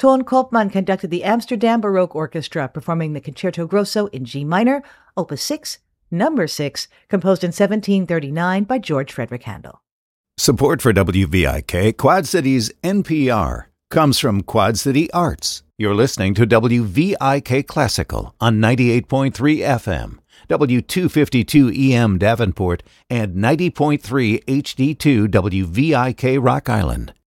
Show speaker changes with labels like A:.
A: Ton Koopman conducted the Amsterdam Baroque Orchestra, performing the Concerto Grosso in G minor, Opus 6, Number 6, composed in 1739 by George Frederick Handel.
B: Support for WVIK Quad Cities NPR comes from Quad City Arts. You're listening to WVIK Classical on 98.3 FM, W252 EM Davenport, and 90.3 HD2 WVIK Rock Island.